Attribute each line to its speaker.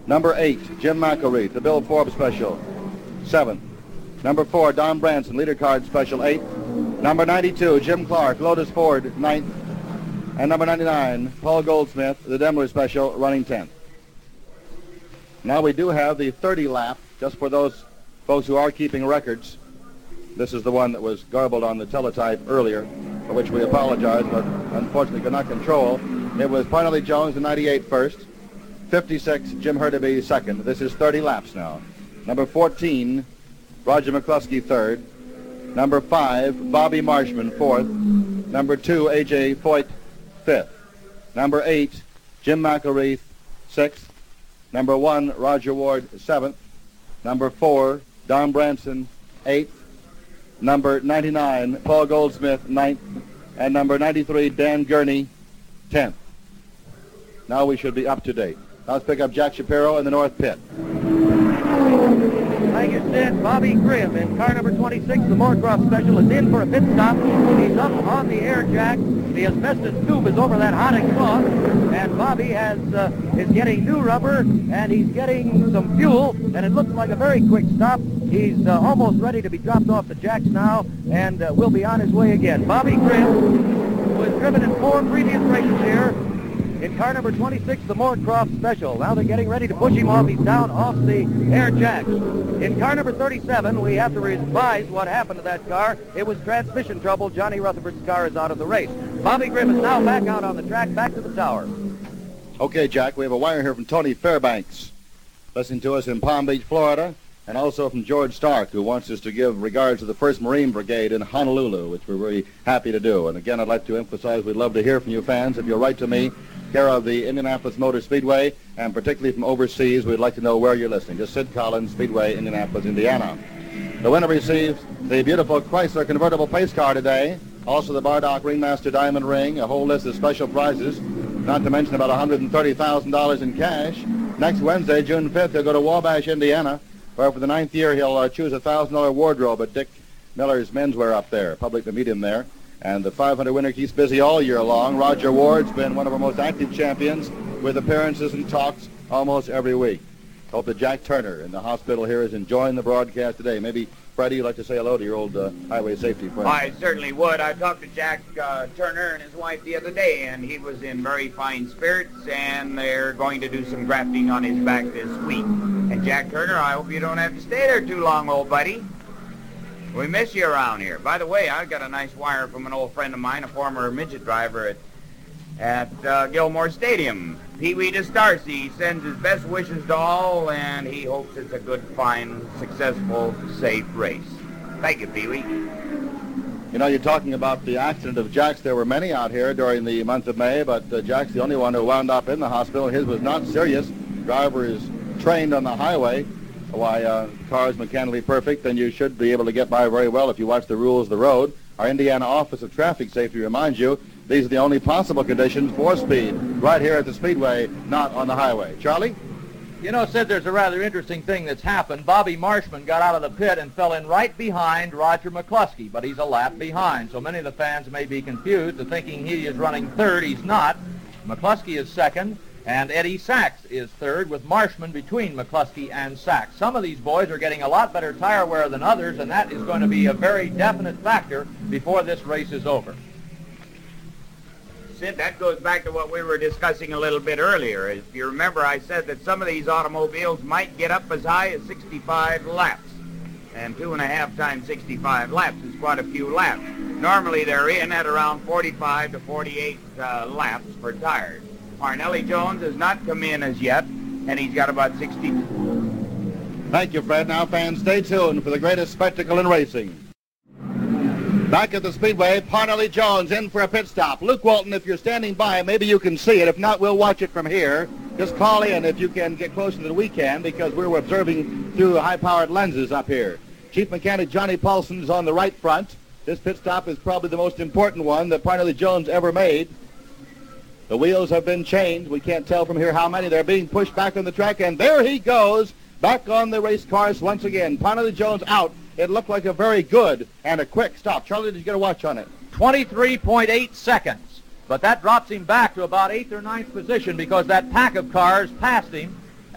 Speaker 1: Number 8, Jim McElreath, the Bill Forbes Special, 7th. Number 4, Don Branson, Leader Card Special, 8th. Number 92, Jim Clark, Lotus Ford, 9th. And number 99, Paul Goldsmith, the Demmler Special, running 10th. Now we do have the 30 lap, just for those folks who are keeping records. This is the one that was garbled on the teletype earlier, for which we apologize, but unfortunately could not control. It was Parnelli Jones in 98 first, 56, Jim Hurtubise second. This is 30 laps now. Number 14, Roger McCluskey third. Number 5, Bobby Marshman fourth. Number 2, A.J. Foyt fifth. Number 8, Jim McElreath sixth. Number 1, Roger Ward seventh. Number 4, Don Branson eighth. Number 99, Paul Goldsmith ninth. And number 93, Dan Gurney 10th. Now we should be up to date. Now let's pick up Jack Shapiro in the north pit.
Speaker 2: Thank you, Sid. Bobby Grimm in car number 26, the Moorcroft Special, is in for a pit stop. He's up on the air jack. The asbestos tube is over that hot exhaust, and Bobby is getting new rubber, and he's getting some fuel, and it looks like a very quick stop. He's almost ready to be dropped off the jacks now, and will be on his way again. Bobby Grimm, who has driven in 4 previous races here, in car number 26, the Moorcroft Special. Now they're getting ready to push him off. He's down off the air jacks. In car number 37, we have to revise what happened to that car. It was transmission trouble. Johnny Rutherford's car is out of the race. Bobby Grimm is now back out on the track, back to the tower.
Speaker 1: Okay, Jack, we have a wire here from Tony Fairbanks, listening to us in Palm Beach, Florida, and also from George Stark, who wants us to give regards to the 1st Marine Brigade in Honolulu, which we're very happy to do. And again, I'd like to emphasize we'd love to hear from you fans. If you'll write to me, care of the Indianapolis Motor Speedway, and particularly from overseas, we'd like to know where you're listening. Just Sid Collins, Speedway, Indianapolis, Indiana. The winner receives the beautiful Chrysler convertible pace car today, also the Bardock Ringmaster Diamond Ring, a whole list of special prizes, not to mention about $130,000 in cash. Next Wednesday, June 5th, he'll go to Wabash, Indiana, where for the 9th year he'll choose a $1,000 wardrobe at Dick Miller's Menswear up there. Public to meet him there. And the 500 winner keeps busy all year long. Roger Ward's been one of our most active champions with appearances and talks almost every week. Hope that Jack Turner in the hospital here is enjoying the broadcast today. Maybe, Freddie, you'd like to say hello to your old highway safety friend.
Speaker 3: I certainly would. I talked to Jack Turner and his wife the other day, and he was in very fine spirits, and they're going to do some grafting on his back this week. And Jack Turner, I hope you don't have to stay there too long, old buddy. We miss you around here. By the way, I got a nice wire from an old friend of mine, a former midget driver at Gilmore Stadium. Pee-wee DeStarcy sends his best wishes to all, and he hopes it's a good, fine, successful, safe race. Thank you, Pee-wee.
Speaker 1: You know, you're talking about the accident of Jack's. There were many out here during the month of May, but Jack's the only one who wound up in the hospital. His was not serious. Driver is trained on the highway. Why, car is mechanically perfect, then you should be able to get by very well if you watch the rules of the road. Our Indiana Office of Traffic Safety reminds you these are the only possible conditions for speed right here at the Speedway, not on the highway. Charlie?
Speaker 2: You know, Sid, there's a rather interesting thing that's happened. Bobby Marshman got out of the pit and fell in right behind Roger McCluskey, but he's a lap behind. So many of the fans may be confused to thinking he is running third. He's not. McCluskey is second. And Eddie Sachs is third, with Marshman between McCluskey and Sachs. Some of these boys are getting a lot better tire wear than others, and that is going to be a very definite factor before this race is over.
Speaker 3: Sid, that goes back to what we were discussing a little bit earlier. If you remember, I said that some of these automobiles might get up as high as 65 laps. And 2.5 times 65 laps is quite a few laps. Normally they're in at around 45 to 48 laps per tire. Parnelli Jones has not come in as yet, and he's got about 60.
Speaker 1: Thank you, Fred. Now, fans, stay tuned for the greatest spectacle in racing. Back at the Speedway, Parnelli Jones in for a pit stop. Luke Walton, if you're standing by, maybe you can see it. If not, we'll watch it from here. Just call in if you can get closer than we can, because we're observing through high-powered lenses up here. Chief Mechanic Johnny Paulson's on the right front. This pit stop is probably the most important one that Parnelli Jones ever made. The wheels have been changed. We can't tell from here how many. They're being pushed back on the track, and there he goes, back on the race cars once again. Parnelli Jones out. It looked like a very good and a quick stop. Charlie, did you get a watch on it?
Speaker 2: 23.8 seconds. But that drops him back to about 8th or 9th position because that pack of cars passed him